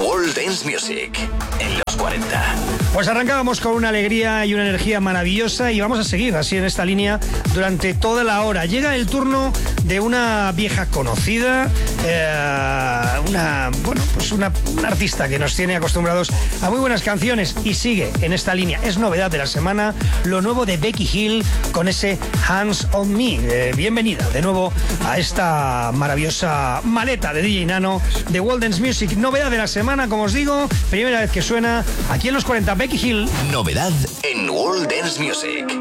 World Dance Music en los 40. Pues arrancábamos con una alegría y una energía maravillosa y vamos a seguir así en esta línea durante toda la hora. Llega el turno de una vieja conocida, una artista que nos tiene acostumbrados a muy buenas canciones y sigue en esta línea. Es novedad de la semana, lo nuevo de Becky Hill con ese Hands on Me. Bienvenida de nuevo a esta maravillosa maleta de DJ Nano de World Dance Music. Novedad de la semana, como os digo, primera vez que suena aquí en los 40, Becky Hill. Novedad en World Dance Music.